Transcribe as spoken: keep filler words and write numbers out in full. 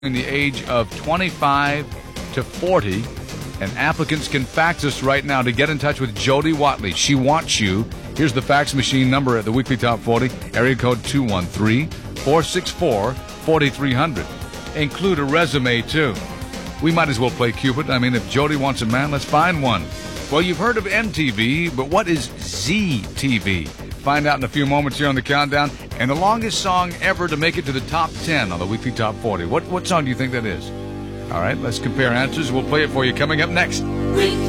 in the age of twenty-five to forty, and applicants can fax us right now to get in touch with Jody Watley. She wants you. Here's the fax machine number at the Weekly Top forty, area code two one three, four six four, four three zero zero. Include a resume, too. We might as well play Cupid. I mean, if Jody wants a man, let's find one. Well, you've heard of M T V, but what is Z T V? Find out in a few moments here on the countdown. And the longest song ever to make it to the top ten on the Weekly Top forty. What what song do you think that is? All right, let's compare answers. We'll play it for you coming up next.